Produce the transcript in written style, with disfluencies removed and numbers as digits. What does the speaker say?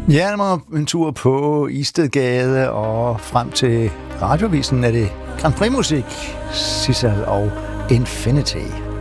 Ja, en tur på Istedgade og frem til Radiovisen er det Grand Prix musik, Sissel og Infinity.